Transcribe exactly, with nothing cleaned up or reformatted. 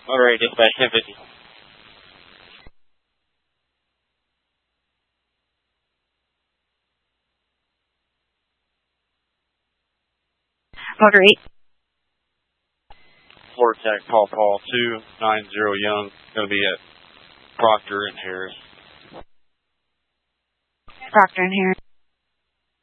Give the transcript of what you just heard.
Alright, dispatch ten fifty. Motor eight. Florida Tech, call call two nine zero Young. Going to be at Proctor and Harris. Proctor and Harris.